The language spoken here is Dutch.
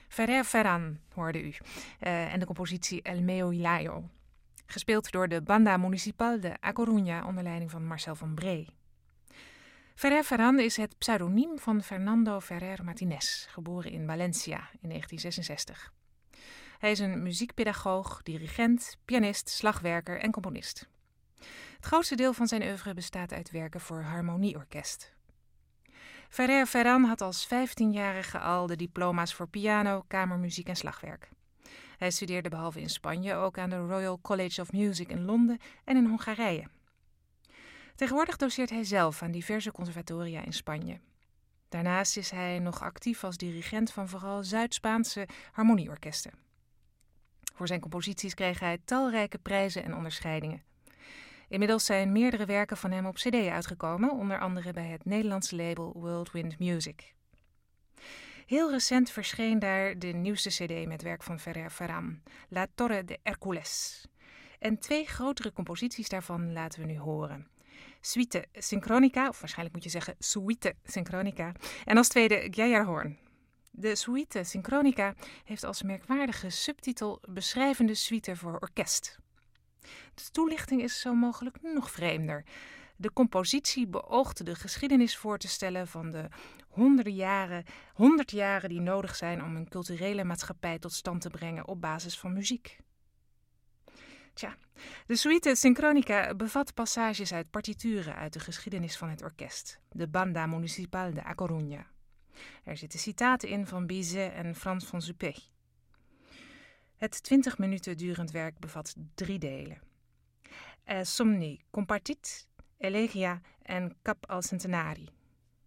Ferrer Ferran hoorde u en de compositie El Meo Ilayo. Gespeeld door de Banda Municipal de A Coruña onder leiding van Marcel van Bree. Ferrer Ferran is het pseudoniem van Fernando Ferrer Martinez, geboren in Valencia in 1966. Hij is een muziekpedagoog, dirigent, pianist, slagwerker en componist. Het grootste deel van zijn oeuvre bestaat uit werken voor harmonieorkest. Ferrer Ferran had als 15-jarige al de diploma's voor piano, kamermuziek en slagwerk. Hij studeerde behalve in Spanje ook aan de Royal College of Music in Londen en in Hongarije. Tegenwoordig doseert hij zelf aan diverse conservatoria in Spanje. Daarnaast is hij nog actief als dirigent van vooral Zuid-Spaanse harmonieorkesten. Voor zijn composities kreeg hij talrijke prijzen en onderscheidingen. Inmiddels zijn meerdere werken van hem op cd uitgekomen, onder andere bij het Nederlandse label Worldwind Music. Heel recent verscheen daar de nieuwste cd met werk van Ferrer Ferran, La Torre de Hércules. En 2 grotere composities daarvan laten we nu horen. Suite Syncronica, of waarschijnlijk moet je zeggen Suite Syncronica, en als tweede Geijerhoorn. De Suite Syncronica heeft als merkwaardige subtitel beschrijvende suite voor orkest. De toelichting is zo mogelijk nog vreemder. De compositie beoogt de geschiedenis voor te stellen van de 100 jaren die nodig zijn om een culturele maatschappij tot stand te brengen op basis van muziek. De Suite Syncronica bevat passages uit partituren uit de geschiedenis van het orkest, de Banda Municipal de A Coruña. Er zitten citaten in van Bizet en Frans van Suppé. Het 20 minuten durend werk bevat 3 delen. Somni Compartit, Elegia en Cap al Centenari.